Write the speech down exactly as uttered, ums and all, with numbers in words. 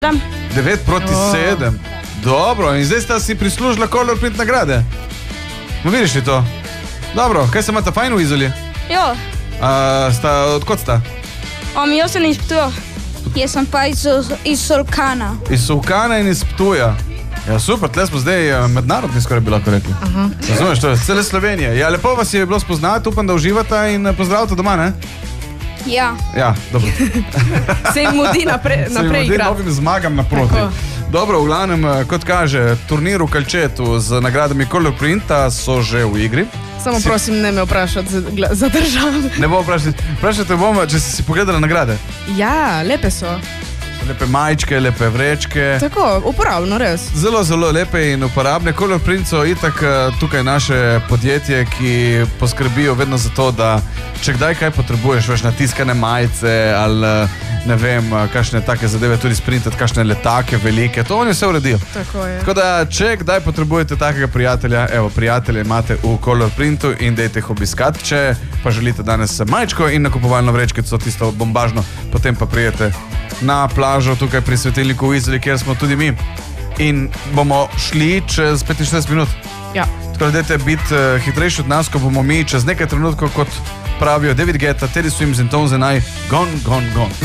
devet proti sedem. Dobro, in zdaj sta si prislužila Color Print nagrade. No, vidiš li to? Dobro, kaj se imate fajn v Izoli? Jo. A, sta, odkot sta? Um, jaz sem iz Ptuja. Jaz sem pa iz, iz Solkana. Iz Solkana in iz Ptuja. Ja, super, tle smo zdaj mednarodni, skoraj bi lahko rekli. Razumeš, to je cele Slovenije. Ja, lepo vas je bilo spoznati, upam, da uživata in pozdravite doma, ne? Ja. Ja, dobro. Se jim mudi naprej, naprej Se jim igrati. novim zmagam naproti. Tako. Dobro, v glavnem, kot kaže, turnir v Kalčetu z nagradami Color Printa so že v igri. Samo Si- prosim, ne me vprašati za, gla- za državo. Ne bo vprašati, vprašajte bomo, če si si pogledala nagrade. Ja, lepe so. Lepe majčke, lepe vrečke. Tako, uporabno, res. Zelo, zelo lepe in uporabne. Color Print so itak eh, tukaj naše podjetje, ki poskrbijo vedno za to, da če kdaj kaj potrebuješ, veš, natiskane majice ali eh, ne vem, eh, kakšne take zadeve, tudi sprintati, kakšne letake velike, to oni vse uredijo. Tako je. Tako da, če kdaj potrebujete takega prijatelja, evo, prijatelje imate v Color Printu in dejte jih obiskati. Če pa želite danes majčko in nakupovalno vrečkico, tisto bombažno, potem pa prijete na plažo tukaj pri svetilniku v Izoli, kjer smo tudi mi. In bomo šli čez petinštirideset minut. Ja. Tako da dajte biti uh, hitrejši od nas, ko bomo mi čez nekaj trenutkov, kot pravijo David Guetta, Teddy Swims in Tones and I, gone, gone, gone.